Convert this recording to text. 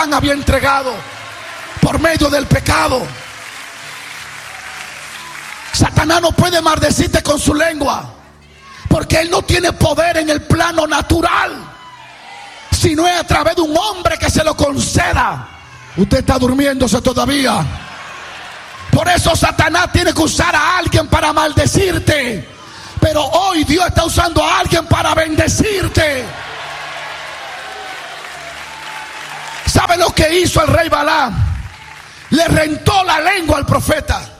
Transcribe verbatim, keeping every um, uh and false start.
Adán había entregado por medio del pecado. Satanás no puede maldecirte con su lengua, porque él no tiene poder en el plano natural, sino es a través de un hombre que se lo conceda. Usted está durmiéndose todavía. Por eso Satanás tiene que usar a alguien para maldecirte, pero hoy Dios está usando a alguien para bendecirte. ¿Sabe lo que hizo el rey Balaam? Le rentó la lengua al profeta.